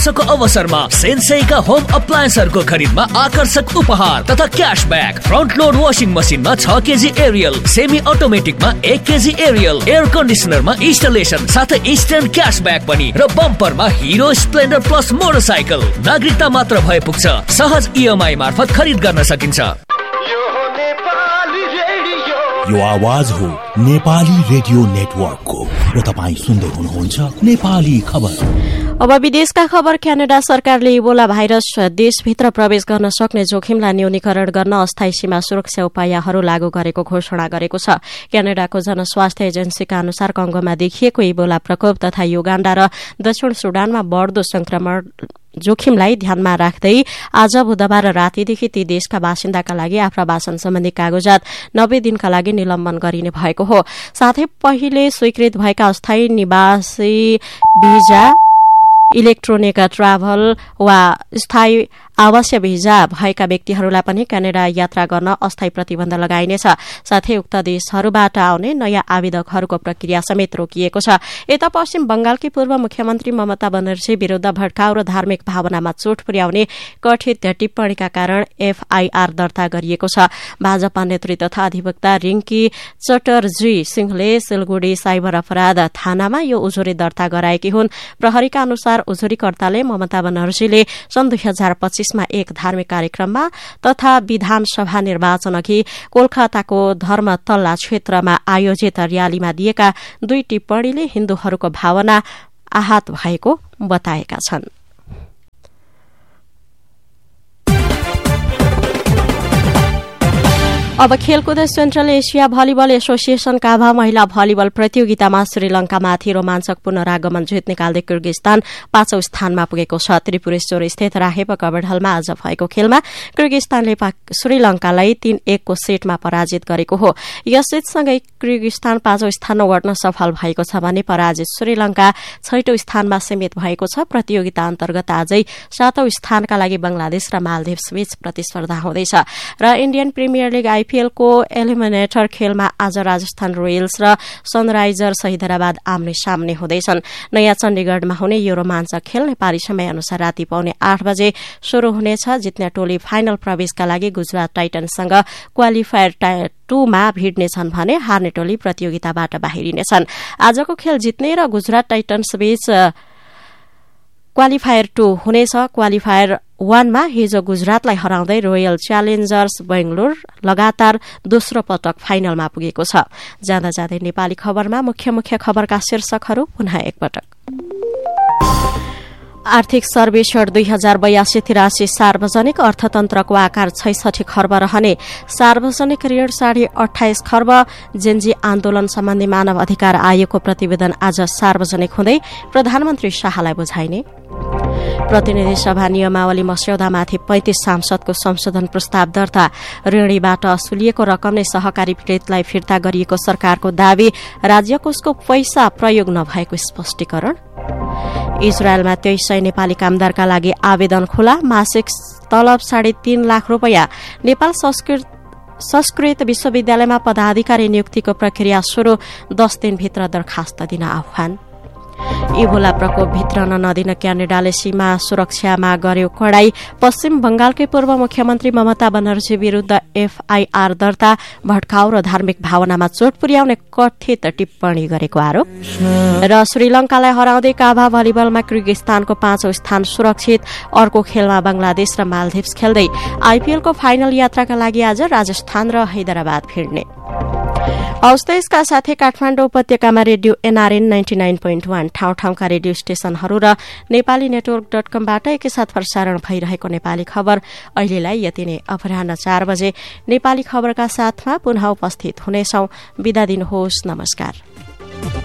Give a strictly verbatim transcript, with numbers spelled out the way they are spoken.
को अवसरमा सेन्सेईका होम अप्लायन्सहरूको खरिदमा आकर्षक उपहार तथा क्याशब्याक। फ्रन्ट लोड वासिङ मसिनमा छ केजी एरियल, सेमी अटोमेटिकमा एक केजी एरियल, एयर कन्डिसनरमा इन्स्टलेसन साथै इन्स्ट्यान्ट क्याशब्याक पनि र बम्परमा हिरो स्प्लेन्डर प्लस मोटरसाइकल। नागरिकता मात्र भए पुग्छ। सहज इएमआई मार्फत खरिद गर्न सकिन्छ। यो आवाज हो नेपाली रेडियो नेटवर्कको र तपाईँ सुन्दै हुनुहुन्छ नेपाली खबर। अब विदेशका खबर। क्यानाडा सरकारले इबोला भाइरस देशभित्र प्रवेश गर्न सक्ने जोखिमलाई न्यूनीकरण गर्न अस्थायी सीमा सुरक्षा उपायहरू लागू गरेको घोषणा गरेको छ। क्यानाडाको जनस्वास्थ्य एजेन्सीका अनुसार कंगोमा देखिएको इबोला प्रकोप तथा युगाण्डा र दक्षिण सुडानमा बढ़दो संक्रमण जोखिमलाई ध्यानमा राख्दै आज बुधबार रातिदेखि ती देशका बासिन्दाका लागि आप्रवासन सम्बन्धी कागजात नब्बे दिनका लागि निलम्बन गरिने भएको हो। साथै पहिले स्वीकृत भएका अस्थायी निवासी भिजा, इलेक्ट्रोनिक ट्राभल वा स्थायी आवासीय भिजा भएका व्यक्तिहरूलाई पनि क्यानाडा यात्रा गर्न अस्थायी प्रतिबन्ध लगाइनेछ। साथै उक्त देशहरूबाट आउने नयाँ आवेदकहरूको प्रक्रिया समेत रोकिएको छ। यता पश्चिम बंगालकी पूर्व मुख्यमन्त्री ममता बनर्जी विरूद्ध भड्काउ र धार्मिक भावनामा चोट पुर्याउने कथित टिप्पणीका कारण एफआईआर दर्ता गरिएको छ। भाजपा नेत्री तथा अधिवक्ता रिङ्की चटर्जी सिंहले सिलगढ़ी साइबर अपराध थानामा यो उजुरी दर्ता गराएकी हुन्। प्रहरीका अनुसार उजुरीकर्ताले ममता बनर्जीले सन् दुई हजार पच्चीसमा एक धार्मिक कार्यक्रममा तथा विधानसभा निर्वाचन अघि कोलकाताको धर्मतल्ला क्षेत्रमा आयोजित र्यालीमा दिएका दुई टिप्पणीले हिन्दूहरूको भावना आहत भएको बताएका छन्। अब खेलकुद। सेन्ट्रल एसिया भलिबल एसोसिएशन काभा महिला भलिबल प्रतियोगितामा श्रीलंकामाथि रोमाञ्चक पुनरागमन जित निकाल्दै किर्गिस्तान पाँचौं स्थानमा पुगेको छ। त्रिपुरेश्वर स्थित राहेप कबडहलमा आज भएको खेलमा किर्गिस्तानले श्रीलंकालाई तीन एकको सेटमा पराजित गरेको हो। यस जितसँगै किर्गिस्तान पाँचौं स्थानमा ओर्न सफल भएको छ भने पराजित श्रीलंका छैटौं स्थानमा सीमित भएको छ। प्रतियोगिता अन्तर्गत आजै सातौं स्थानका लागि बंगलादेश र मालदिव्स बीच प्रतिस्पर्धा हुँदैछ र इण्डियन प्रिमियर लीग आईपीएलको एलिमिनेटर खेलमा आज राजस्थान रोयल्स र सनराइजर्स हैदराबाद आम्ने सामने हुँदैछन्। नयाँ चण्डीगढ़मा हुने यो रोमाञ्चक खेल नेपाली समय अनुसार राति पाउने आठ बजे शुरू हुनेछ। जित्ने टोली फाइनल प्रवेशका लागि गुजरात टाइटन्ससँग क्वालिफायर टूमा भिड्नेछन् भने हार्ने टोली प्रतियोगिताबाट बाहिरिनेछन्। आजको खेल जित्ने र गुजरात टाइटन्स बीच क्वालिफायर टू हुनेछ। क्वालिफायर वानमा हिजो गुजरातलाई हराउँदै रोयल च्यालेन्जर्स बेंगलोर लगातार दोस्रो पटक फाइनलमा पुगेको छ। जाँदा जाँदै नेपाली खबरमा मुख्य मुख्य खबरका शीर्षकहरू पुनः एकपटक। आर्थिक सर्वेक्षण दुई हजार बयासी तिरासी सार्वजनिक अर्थतन्त्रको आकार छैसठी खर्ब रहने, सार्वजनिक ऋण साढे अठाइस खर्ब, जेन्जी आन्दोलन सम्बन्धी मानव अधिकार आयोगको प्रतिवेदन आज सार्वजनिक हुँदै प्रधानमन्त्री शाहलाई बुझाइने, प्रतिनिधि सभा नियमावली मस्यौदामाथि पैंतीस सांसदको संशोधन प्रस्ताव दर्ता, ऋणीबाट असुलिएको रकम नै सहकारी पीड़ितलाई फिर्ता गरिएको सरकारको दावी, राज्य कोषको पैसा प्रयोग नभएको स्पष्टीकरण, इजरायलमा तेइस सय नेपाली कामदारका लागि आवेदन खुला, मासिक तलब साढे तीन लाख रूपियाँ, नेपाल संस्कृत संस्कृत विश्वविद्यालयमा पदाधिकारी नियुक्तिको प्रक्रिया शुरू, दस दिनभित्र दरखास्त दिन आह्वान। इबोला प्रकोप भित्रन नदिन क्यानाडाले सीमा सुरक्षामा गर्यो कडाई, पश्चिम बंगालकै पूर्व मुख्यमन्त्री ममता बनर्जी विरूद्ध एफआईआर दर्ता, भड्काउ र धार्मिक भावनामा चोट पुर्याउने कथित टिप्पणी गरेको आरोप र श्रीलंकालाई हराउँदै काभा भलिबलमा किर्गिस्तानको पाँचौं स्थान सुरक्षित। अर्को खेलमा बंगलादेश र मालदिव्स खेल्दै आईपीएलको फाइनल यात्राका लागि आज राजस्थान र हैदराबाद भिड्ने। हौस् त यसका साथै काठमाडौँ उपत्यकामा radio NRN ninety nine point one ठाउँ ठाउँका रेडियो स्टेशनहरू र नेपाली नेटवर्क डट कमबाट एकैसाथ प्रसारण भइरहेको नेपाली खबर अहिलेलाई यति नै। अपराह्न चार बजे नेपाली खबरका साथमा पुनः उपस्थित हुनेछौं। बिदा दिनुहोस्। नमस्कार।